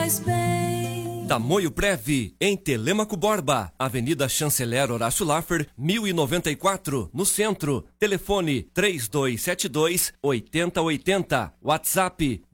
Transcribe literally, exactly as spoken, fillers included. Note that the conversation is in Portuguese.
faz bem. Tamoio Prev, em Telêmaco Borba, Avenida Chanceler Horácio Laffer, mil e noventa e quatro, no centro. Telefone três dois sete dois, oito zero oito zero. WhatsApp